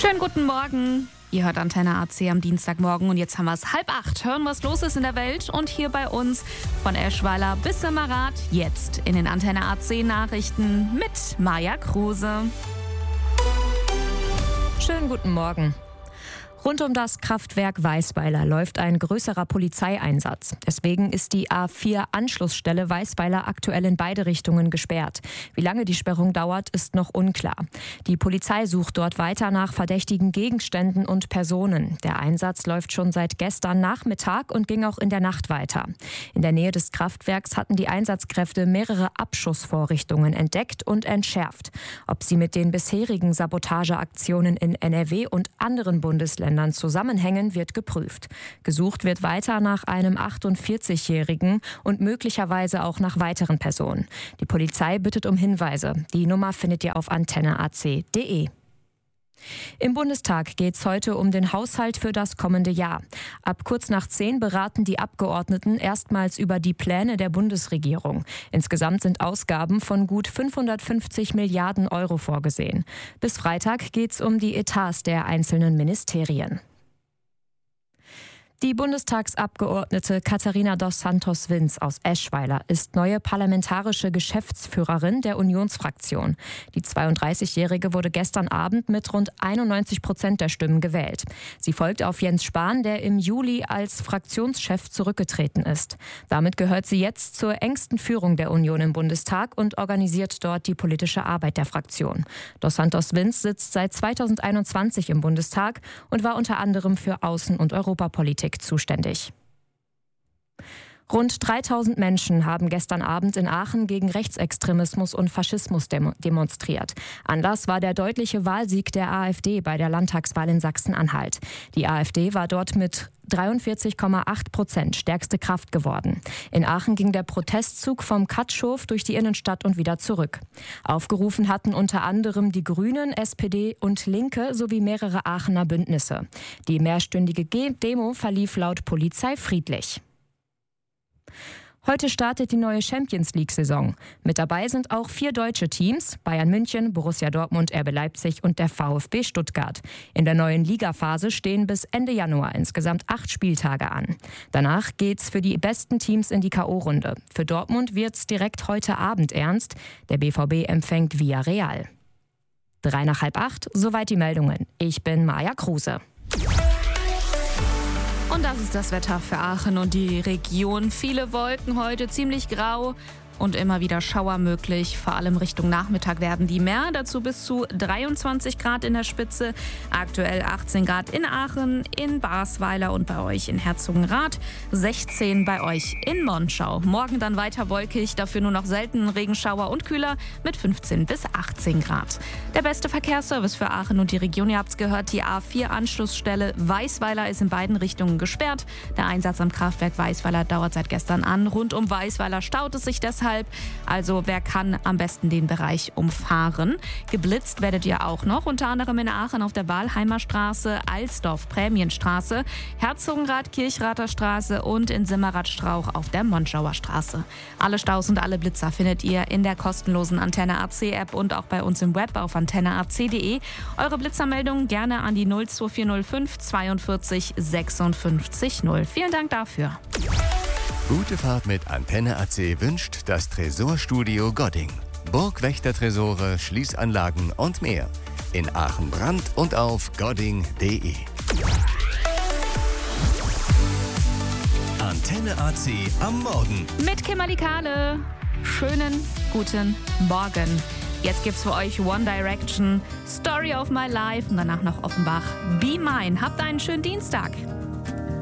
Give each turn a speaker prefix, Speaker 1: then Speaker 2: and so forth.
Speaker 1: Schönen guten Morgen. Ihr hört Antenne AC am Dienstagmorgen und jetzt haben wir es 7:30. Hören, was los ist in der Welt und hier bei uns von Eschweiler bis Semmerath. Jetzt in den Antenne AC Nachrichten mit Maja Kruse.
Speaker 2: Schönen guten Morgen. Rund um das Kraftwerk Weisweiler läuft ein größerer Polizeieinsatz. Deswegen ist die A4-Anschlussstelle Weisweiler aktuell in beide Richtungen gesperrt. Wie lange die Sperrung dauert, ist noch unklar. Die Polizei sucht dort weiter nach verdächtigen Gegenständen und Personen. Der Einsatz läuft schon seit gestern Nachmittag und ging auch in der Nacht weiter. In der Nähe des Kraftwerks hatten die Einsatzkräfte mehrere Abschussvorrichtungen entdeckt und entschärft. Ob sie mit den bisherigen Sabotageaktionen in NRW und anderen Bundesländern zusammenhängen, wird geprüft. Gesucht wird weiter nach einem 48-Jährigen und möglicherweise auch nach weiteren Personen. Die Polizei bittet um Hinweise. Die Nummer findet ihr auf antenneac.de. Im Bundestag geht es heute um den Haushalt für das kommende Jahr. Ab kurz nach 10 beraten die Abgeordneten erstmals über die Pläne der Bundesregierung. Insgesamt sind Ausgaben von gut 550 Milliarden Euro vorgesehen. Bis Freitag geht es um die Etats der einzelnen Ministerien. Die Bundestagsabgeordnete Katharina dos Santos-Vins aus Eschweiler ist neue parlamentarische Geschäftsführerin der Unionsfraktion. Die 32-Jährige wurde gestern Abend mit rund 91% der Stimmen gewählt. Sie folgt auf Jens Spahn, der im Juli als Fraktionschef zurückgetreten ist. Damit gehört sie jetzt zur engsten Führung der Union im Bundestag und organisiert dort die politische Arbeit der Fraktion. Dos Santos-Vins sitzt seit 2021 im Bundestag und war unter anderem für Außen- und Europapolitik zuständig. Rund 3000 Menschen haben gestern Abend in Aachen gegen Rechtsextremismus und Faschismus demonstriert. Anlass war der deutliche Wahlsieg der AfD bei der Landtagswahl in Sachsen-Anhalt. Die AfD war dort mit 43,8% stärkste Kraft geworden. In Aachen ging der Protestzug vom Katschhof durch die Innenstadt und wieder zurück. Aufgerufen hatten unter anderem die Grünen, SPD und Linke sowie mehrere Aachener Bündnisse. Die mehrstündige Demo verlief laut Polizei friedlich. Heute startet die neue Champions-League-Saison. Mit dabei sind auch 4 deutsche Teams: Bayern München, Borussia Dortmund, RB Leipzig und der VfB Stuttgart. In der neuen Ligaphase stehen bis Ende Januar insgesamt 8 Spieltage an. Danach geht's für die besten Teams in die K.O.-Runde. Für Dortmund wird's direkt heute Abend ernst. Der BVB empfängt Villarreal. 7:55, soweit die Meldungen. Ich bin Maja Kruse.
Speaker 1: Und das ist das Wetter für Aachen und die Region. Viele Wolken heute, ziemlich grau und immer wieder Schauer möglich. Vor allem Richtung Nachmittag werden die mehr. Dazu bis zu 23 Grad in der Spitze. Aktuell 18 Grad in Aachen, in Basweiler und bei euch in Herzogenrath. 16 bei euch in Monschau. Morgen dann weiter wolkig, dafür nur noch selten Regenschauer und kühler mit 15 bis 18 Grad. Der beste Verkehrsservice für Aachen und die Region, ihr habt es gehört, die A4-Anschlussstelle Weisweiler ist in beiden Richtungen gesperrt. Der Einsatz am Kraftwerk Weisweiler dauert seit gestern an. Rund um Weisweiler staut es sich deshalb. Also wer kann, am besten den Bereich umfahren. Geblitzt werdet ihr auch noch, unter anderem in Aachen auf der Walheimer Straße, Alsdorf Prämienstraße, Herzogenrath Kirchrather Straße und in Semmerath-Strauch auf der Monschauer Straße. Alle Staus und alle Blitzer findet ihr in der kostenlosen Antenne AC App und auch bei uns im Web auf antenneac.de. Eure Blitzermeldungen gerne an die 02405 42 56 0. Vielen Dank dafür.
Speaker 3: Gute Fahrt mit Antenne AC wünscht das Tresorstudio Godding. Burgwächtertresore, Schließanlagen und mehr. In Aachen Brand und auf godding.de. Antenne AC am Morgen.
Speaker 1: Mit Kimberly Kahle. Schönen guten Morgen. Jetzt gibt's für euch One Direction, Story of My Life und danach noch Offenbach, Be Mine. Habt einen schönen Dienstag.